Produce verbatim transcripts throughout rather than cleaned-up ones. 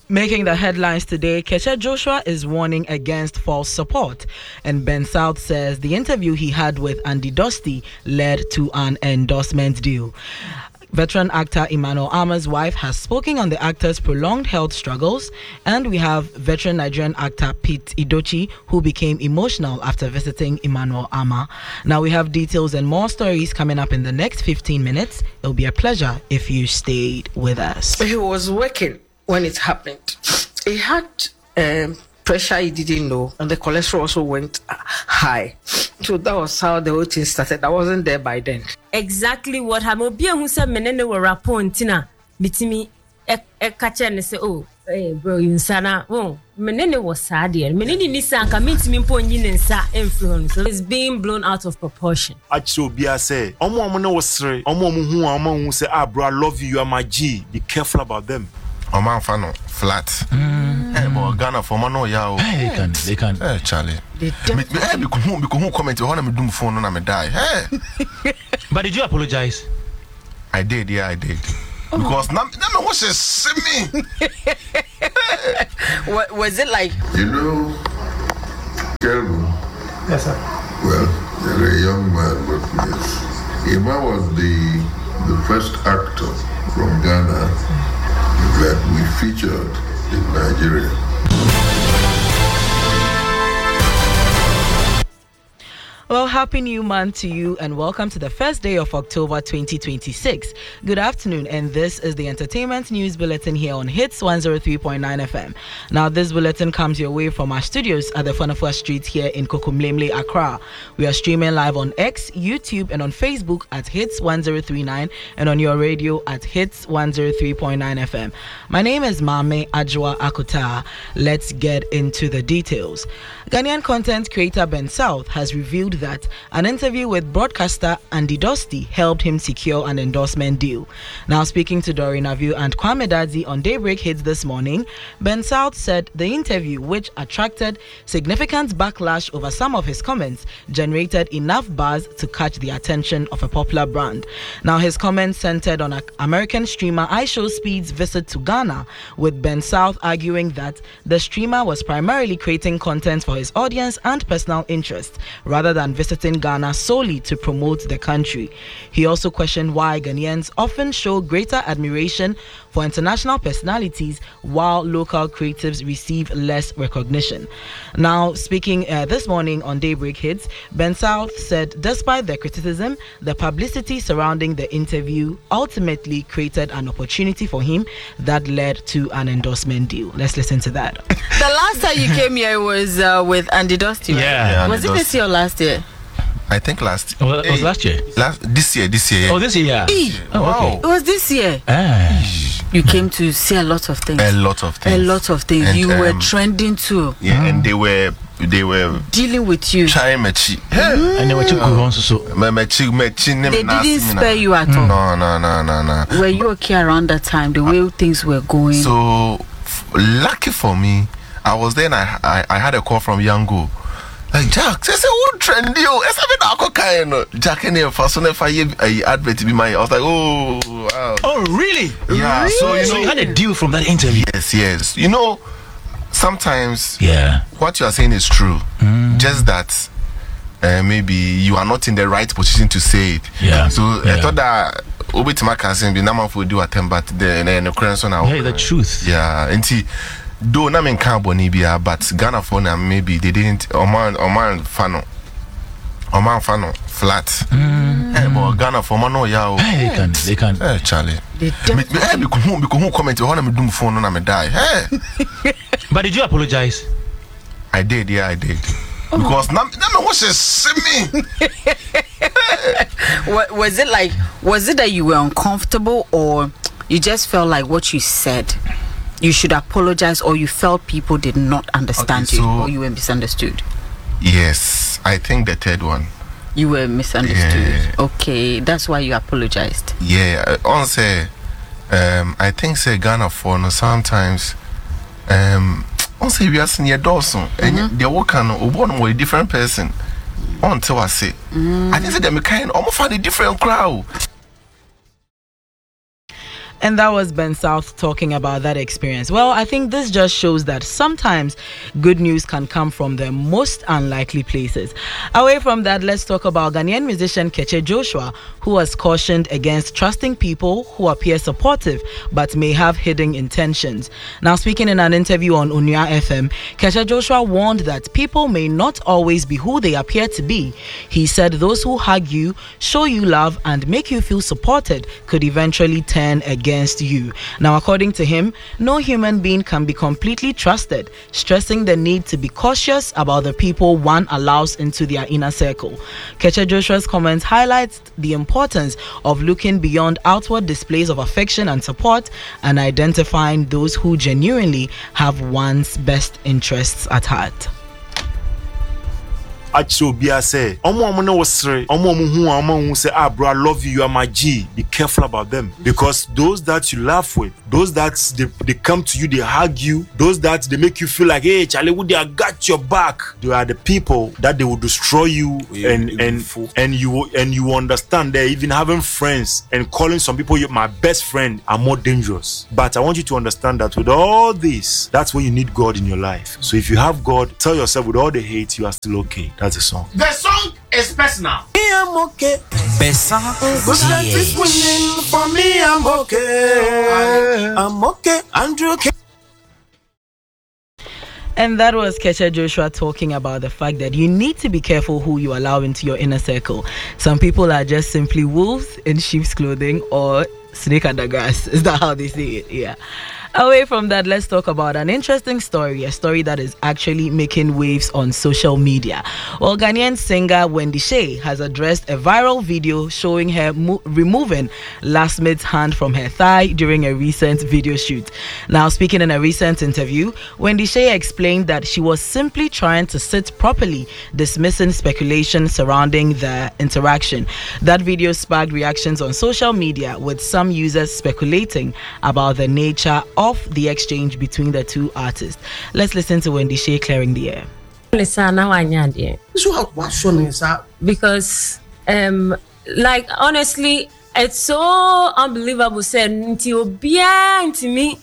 Making the headlines today, Keche Joshua is warning against false support, and Ben South says the interview he had with Andy Dosty led to an endorsement deal. Veteran actor Emmanuel Ama's wife has spoken on the actor's prolonged health struggles, and we have veteran Nigerian actor Pete Idochi, who became emotional after visiting Emmanuel Ama. Now we have details and more stories coming up in the next fifteen minutes. It'll be a pleasure if you stayed with us. He was working when it happened. He had um, pressure he didn't know, and the cholesterol also went high. So that was how the whole thing started. I wasn't there by then. Exactly what happened. Obia who said menene were rapontina bitimi e catch and say, oh, hey, bro, you sana. Oh, menene was sad here. Menene ni sa ka meet me pon yin nsa influence. So it's being blown out of proportion. Actually, Obia say, omo omo no was re. Omo omo hu omo hu say, ah, bro, I love you. You are my G. Be careful about them. Oman fano flat. Mm. Hey, but Ghana for man no ya. Hey, they can, they can. Hey, Charlie. Me, me, hey, because who, because who comment? Who na me do my phone na me die. Hey. But did you apologize? I did, yeah, I did. Oh. Because now, now me watch it see me. What was it like? You know, Kelvin. Yes, sir. Well, you're a young man, but yes, Emma was the the first actor from Ghana that we featured in Nigeria. Well, happy new month to you and welcome to the first day of October twenty twenty-six. Good afternoon, and this is the Entertainment News Bulletin here on Hits one oh three point nine F M. Now, this bulletin comes your way from our studios at the Funafua Street here in Kokomlemle, Accra. We are streaming live on X, YouTube, and on Facebook at Hits one oh three nine and on your radio at Hits one oh three point nine F M. My name is Mame Ajwa Akuta. Let's get into the details. Ghanaian content creator Ben South has revealed that an interview with broadcaster Andy Dosty helped him secure an endorsement deal. Now, speaking to Doreen Aviu and Kwame Dadzi on Daybreak Hits this morning, Ben South said the interview, which attracted significant backlash over some of his comments, generated enough buzz to catch the attention of a popular brand. Now, his comments centered on American streamer iShowSpeed's visit to Ghana, with Ben South arguing that the streamer was primarily creating content for his audience and personal interest, rather than visiting Ghana solely to promote the country. He also questioned why Ghanaians often show greater admiration for international personalities while local creatives receive less recognition. Now, speaking uh, this morning on Daybreak Hits, Ben South said despite the criticism, the publicity surrounding the interview ultimately created an opportunity for him that led to an endorsement deal. Let's listen to that. The last time you came here was uh, with Andy Dosty, right? Yeah. yeah was it this year or last year? I think last. Oh, it was last year. Last this year, this year. Yeah. Oh, this year. Yeah. E. Oh, okay. It was this year. Ah. You came to see a lot of things. A lot of things. A lot of things. And, you um, were trending too. Yeah, mm. and they were they were dealing with you. Trying me chi. And they were too good so. Me me chi me chi. They didn't spare you at all. No, no, no, no, no. Were you okay around that time? The way things were going. So f- lucky for me, I was there and I I, I had a call from Yango. Like Jack, they say what trendy oh, it's a bit alcohol kind. Jack and your first one if I advert to be my, I was like, oh, wow. Oh, really? Yeah. Really? So you know, so you had a deal from that interview. Yes, yes. You know, sometimes, yeah, what you are saying is true. Mm. Just that uh, maybe you are not in the right position to say it. Yeah. So yeah. I thought that Obi Timaka saying be number for do attempt, but the the, the current one. Yeah, the truth. Yeah, and see. Though na men can't bonibia, but Ghana for now maybe they didn't. Oman, Oman fano, Oman fano flat. Mm. Hey, but Ghana for man no ya. Hey, they can, they can. Hey, Charlie. They me, me, hey, because who, because who comment? Who na me do my phone na me die. Hey. But did you apologize? I did, yeah, I did. Oh. Because now, now me watch it see me. What was it like? Was it that you were uncomfortable, or you just felt like what you said you should apologize, or you felt people did not understand okay, you, so or you were misunderstood? Yes, I think the third one. You were misunderstood. Yeah. Okay, that's why you apologized. Yeah, on say, um, I think say Ghana for no sometimes, um, on say we are seeing your Dawson, and they work on one with a different person. Until I say, I think say them kind almost find a different crowd. And that was Ben South talking about that experience. Well, I think this just shows that sometimes good news can come from the most unlikely places. Away from that, let's talk about Ghanaian musician Keche Joshua, who has cautioned against trusting people who appear supportive but may have hidden intentions. Now, speaking in an interview on Onua F M, Keche Joshua warned that people may not always be who they appear to be. He said those who hug you, show you love, and make you feel supported could eventually turn against against you. Now, according to him, no human being can be completely trusted, stressing the need to be cautious about the people one allows into their inner circle. Keche Joshua's comments highlights the importance of looking beyond outward displays of affection and support and identifying those who genuinely have one's best interests at heart. Actually, be I say, Omo Omo no wasre, Omo Omo hu Omo hu say, ah, bro, I love you, you are my G. Be careful about them, because those that you laugh with, those that they, they come to you, they hug you, those that they make you feel like, hey, Charlie, would I got your back? They are the people that they will destroy you, yeah, and and and you and you understand that even having friends and calling some people my best friend are more dangerous. But I want you to understand that with all this, that's when you need God in your life. So if you have God, tell yourself with all the hate, you are still okay. That's the song. The song is personal. Me, I'm okay. Best song. Good luck is winning for me. I'm okay. I'm okay. Andrew okay. And that was Keche Joshua talking about the fact that you need to be careful who you allow into your inner circle. Some people are just simply wolves in sheep's clothing or snake under grass. Is that how they say it? Yeah. Away from that, let's talk about an interesting story, a story that is actually making waves on social media. Well, Ghanaian singer Wendy Shay has addressed a viral video showing her mo- removing Lasmith's hand from her thigh during a recent video shoot. Now, speaking in a recent interview, Wendy Shay explained that she was simply trying to sit properly, dismissing speculation surrounding the interaction. That video sparked reactions on social media, with some users speculating about the nature of the exchange between the two artists. Let's listen to Wendy Shay clearing the air. Because um like honestly, it's so unbelievable. Said to me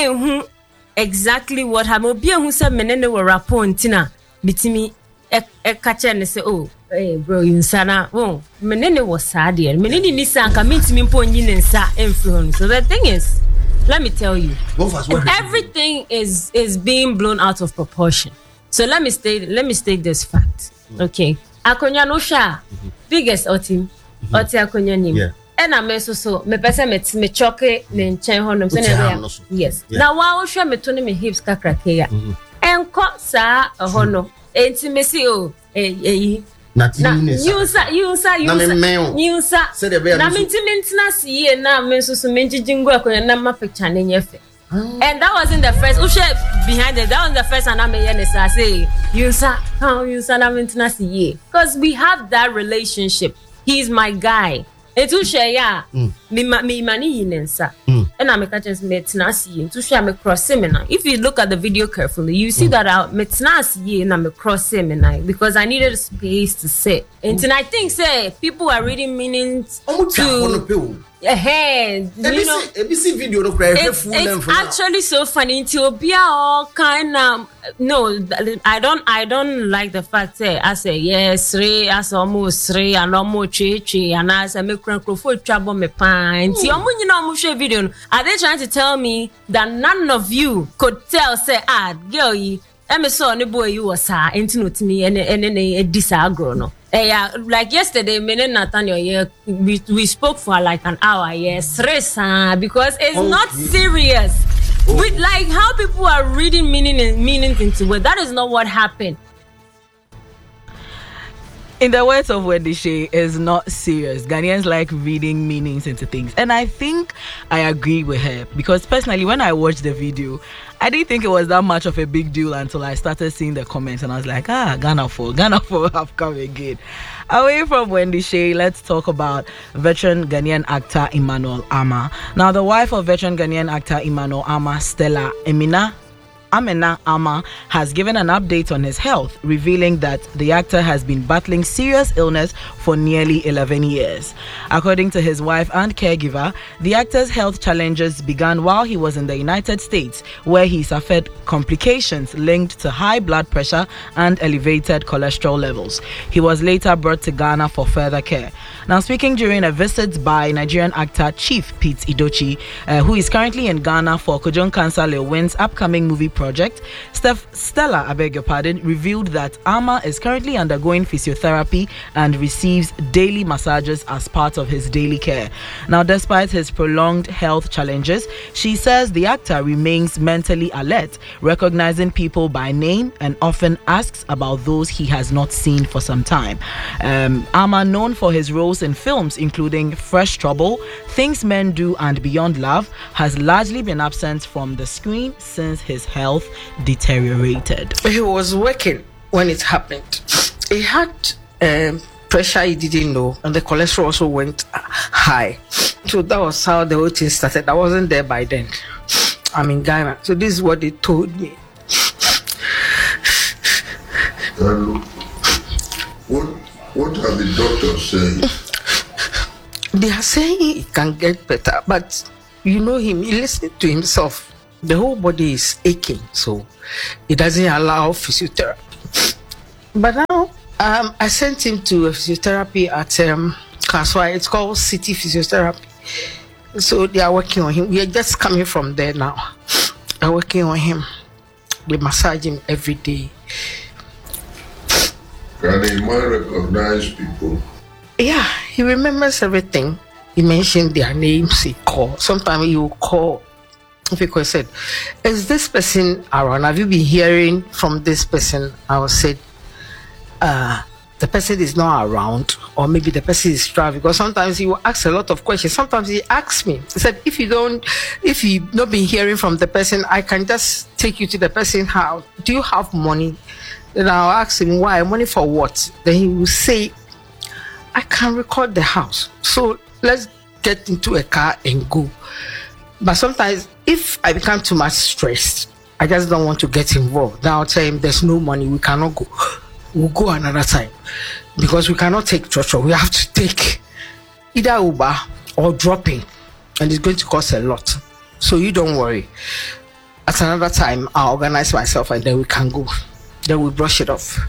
exactly what happened. Who said menene were rapontina bitimi e catch and say, oh, hey bro, you sana oh menene was sad here. Menene ni sanka means me ponyin nsa influence. So the thing is, let me tell you, everything is is being blown out of proportion. So let me state let me state this fact. Mm-hmm. Okay, Akonya no sha biggest otim oti Akonya nim. Yeah. And I mean so so me pese me me choke ne nchen honum so na yes. Now wa wo hwe me to ne me hips kakra ke ya. Enko sa hono intimacy o eh na yusa yusa yusa yusa na mintimentina siye na me so so menjijingu Akonya na ma picture ne nyefe. And that wasn't the first ushe behind it. That was the first time I made I say yusa how yusa na mintina siye, because we have that relationship. He's my guy. Etu share me me mani yinensa. And I'm a catches metnasi to share me cross seminar. If you look at the video carefully, you see mm. that I metnasi and I'm a cross seminar because I needed a space to sit. And mm. I think say people are reading meanings to hey, you know, it's, it's actually so funny to be all kind of no. I don't I don't like the fact that I say yes, three as almost three and almost three three and I say me microphone trouble me pine. See, I'm you know I'm video. Are they trying to tell me that none of you could tell say ah girl you I'm so ne boy you was ah into no to me and and then a disagro no. Eh, yeah, like yesterday, me and Nathaniel, yeah, we, we spoke for like an hour, yes, because it's okay. Not serious. Oh. With like how people are reading meaning and meanings into it, that is not what happened. In the words of Wendy Shay, is not serious. Ghanaians like reading meanings into things. And I think I agree with her. Because personally, when I watched the video, I didn't think it was that much of a big deal until I started seeing the comments. And I was like, ah, Ghana for, Ghana for have come again. Away from Wendy Shay, let's talk about veteran Ghanaian actor Emmanuel Ama. Now, the wife of veteran Ghanaian actor Emmanuel Ama, Stella Emina Amena Ama has given an update on his health, revealing that the actor has been battling serious illness for nearly eleven years. According to his wife and caregiver, the actor's health challenges began while he was in the United States, where he suffered complications linked to high blood pressure and elevated cholesterol levels. He was later brought to Ghana for further care. Now, speaking during a visit by Nigerian actor Chief Pete Idochi, uh, who is currently in Ghana for Kojon Cancer Lewin's upcoming movie project, Steph Stella, I beg your pardon, revealed that Ama is currently undergoing physiotherapy and receives daily massages as part of his daily care. Now, despite his prolonged health challenges, she says the actor remains mentally alert, recognizing people by name and often asks about those he has not seen for some time. Um, Ama, known for his roles in films including Fresh Trouble, Things Men Do and Beyond Love, has largely been absent from the screen since his health deteriorated. He was working when it happened. He had um, pressure he didn't know, and the cholesterol also went high. So that was how the whole thing started. I wasn't there by then. I'm in Ghana. So this is what they told me. And what, what are the doctors saying? They are saying he can get better, but you know him, he listens to himself. The whole body is aching, so it doesn't allow physiotherapy. But now, um, I sent him to a physiotherapy at um, Kaswa. It's called City Physiotherapy. So they are working on him. We are just coming from there now. They're working on him. They massage him every day. Can the man recognize people? Yeah, he remembers everything. He mentioned their names, he called. Sometimes he will call because he said, is this person around? Have you been hearing from this person? I was said, uh, the person is not around, or maybe the person is traveling. Because sometimes he will ask a lot of questions. Sometimes he asks me, he said, if you don't, if you've not been hearing from the person, I can just take you to the person's house. Do you have money? Then I'll ask him, why? Money for what? Then he will say, I can record the house. So let's get into a car and go. But sometimes, if I become too much stressed, I just don't want to get involved. Then I'll tell him there's no money, we cannot go. We'll go another time. Because we cannot take Chocho. We have to take either Uber or dropping. And it's going to cost a lot. So you don't worry. At another time, I'll organize myself and then we can go. Then we brush it off.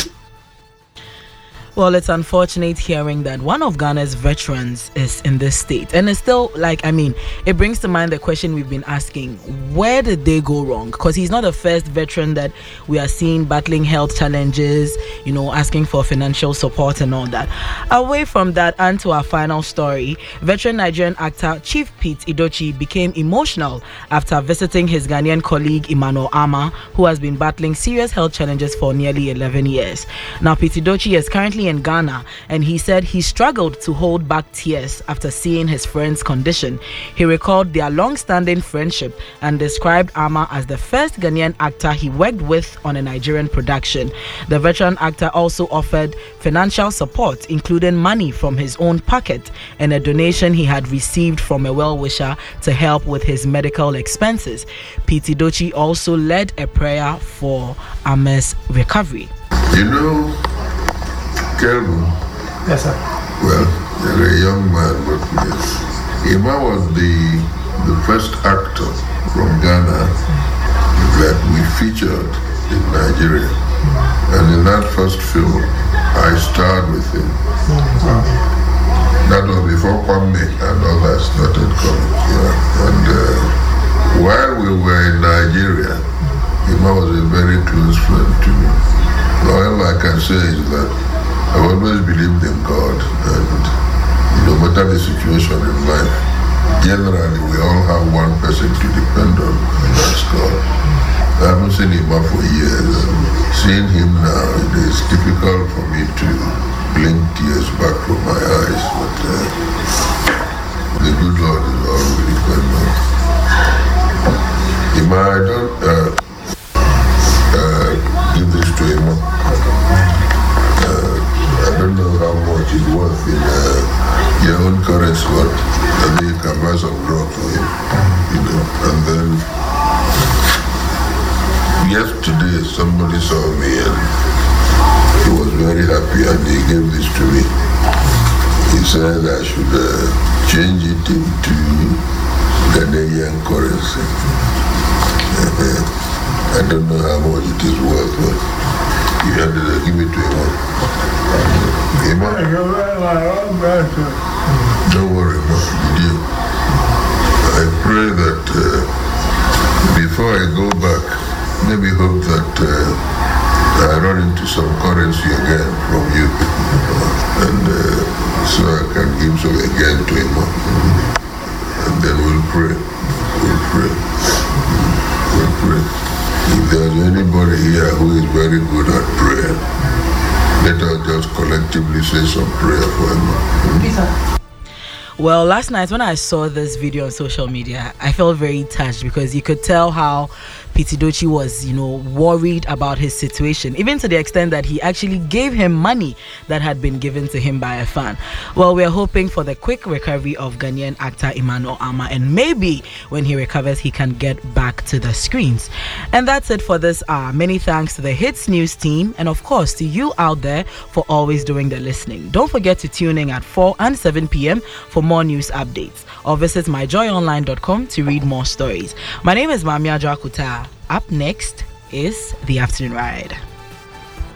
Well, it's unfortunate hearing that one of Ghana's veterans is in this state. And it's still like, I mean, it brings to mind the question we've been asking. Where did they go wrong? Because he's not the first veteran that we are seeing battling health challenges, you know, asking for financial support and all that. Away from that and to our final story, veteran Nigerian actor Chief Pete Idochi became emotional after visiting his Ghanaian colleague Emmanuel Ama, who has been battling serious health challenges for nearly eleven years. Now, Pete Idochi is currently in Ghana, and he said he struggled to hold back tears after seeing his friend's condition. He recalled their long-standing friendship and described Ama as the first Ghanaian actor he worked with on a Nigerian production. The veteran actor also offered financial support, including money from his own pocket and a donation he had received from a well-wisher to help with his medical expenses. Pete Idochi also led a prayer for Ama's recovery. You know, Kelvin. Yes, sir. Well, you're a young man, but yes. Ima was the the first actor from Ghana that we featured in Nigeria. And in that first film, I starred with him. That was before Kwame and others started coming. Yeah. And uh, while we were in Nigeria, Ima was a very close friend to me. All I can say is that I've always believed in God, and no matter the situation in life, generally we all have one person to depend on, and that's God. I haven't seen him for years. Seeing him now, it is difficult for me to blink tears back from my eyes, but uh, the good Lord is all we depend on. Ima, I don't uh, uh, give this to him. I don't know how much it's worth in uh, your own currency, but I mean, you can buy some grub for him, you know, and then yesterday somebody saw me and he was very happy and he gave this to me. He said I should uh, change it into Ghanaian currency. I don't know how much it is worth, but you have to uh, give it to him. Imam, don't worry, man. I pray that uh, before I go back, maybe hope that uh, I run into some currency again from you, and uh, so I can give some again to him, and then we'll pray. We'll pray. We'll pray. If there's anybody here who is very good at prayer, let us just collectively say some prayer for him. Peter. Well, last night when I saw this video on social media, I felt very touched because you could tell how Pete Edochie was, you know, worried about his situation, even to the extent that he actually gave him money that had been given to him by a fan. Well, we're hoping for the quick recovery of Ghanaian actor Emmanuel Ama, and maybe when he recovers, he can get back to the screens. And that's it for this hour. Many thanks to the Hits News team, and of course to you out there for always doing the listening. Don't forget to tune in at four and seven p.m. for more news updates, or visit my joy online dot com to read more stories. My name is Mami Adrakuta. Up next is The Afternoon Ride.